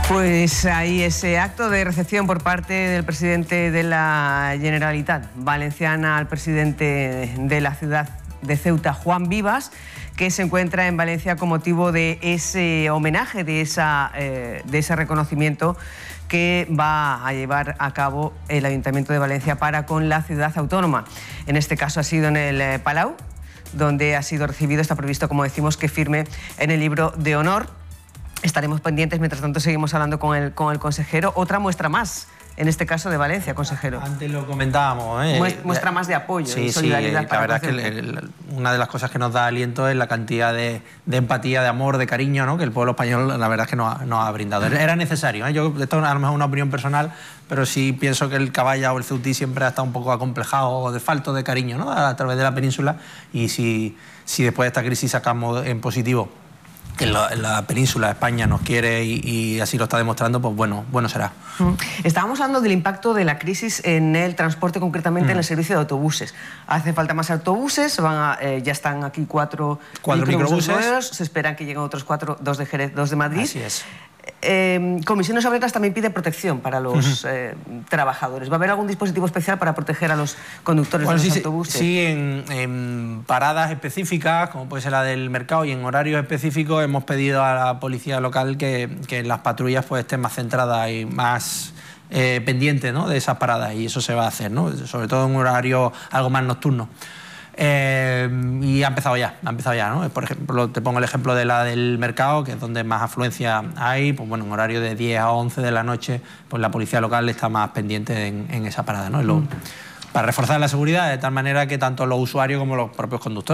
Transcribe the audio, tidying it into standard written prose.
Pues ahí ese acto de recepción por parte del presidente de la Generalitat Valenciana al presidente de la ciudad de Ceuta, Juan Vivas, que se encuentra en Valencia con motivo de ese homenaje, de ese reconocimiento que va a llevar a cabo el Ayuntamiento de Valencia para con la ciudad autónoma. En este caso ha sido en el Palau, donde ha sido recibido, está previsto, como decimos, que firme en el libro de honor. Estaremos pendientes, mientras tanto seguimos hablando con el consejero. Otra muestra más, en este caso de Valencia, consejero. Antes lo comentábamos. Muestra más de apoyo y Sí, solidaridad. la verdad es que una de las cosas que nos da aliento es la cantidad de empatía, de amor, de cariño, ¿no?, que el pueblo español, la verdad es que nos ha brindado. Era necesario, ¿eh? Yo, esto a lo mejor es una opinión personal, pero sí pienso que el Caballa o el Ceutí siempre ha estado un poco acomplejado o de falto de cariño, ¿no?, a través de la península, y si después de esta crisis sacamos en positivo que la península de España nos quiere y así lo está demostrando, pues bueno será. Estábamos hablando del impacto de la crisis en el transporte, concretamente en el servicio de autobuses. Hace falta más autobuses, ya están aquí cuatro microbuses nuevos, se esperan que lleguen otros 4, 2 de Jerez, 2 de Madrid. Así es. Comisiones Obreras también pide protección para los trabajadores. ¿Va a haber algún dispositivo especial para proteger a los conductores de los autobuses? Sí, en paradas específicas, como puede ser la del mercado, y en horarios específicos hemos pedido a la policía local que las patrullas pues estén más centradas y más pendientes, ¿no?, de esas paradas, y eso se va a hacer, ¿no?, sobre todo en un horario algo más nocturno. Y ha empezado ya, ¿no? Por ejemplo, te pongo el ejemplo de la del mercado, que es donde más afluencia hay. Pues bueno, en horario de 10 a 11 de la noche, pues la policía local está más pendiente en esa parada, ¿no? Para reforzar la seguridad, de tal manera que tanto los usuarios como los propios conductores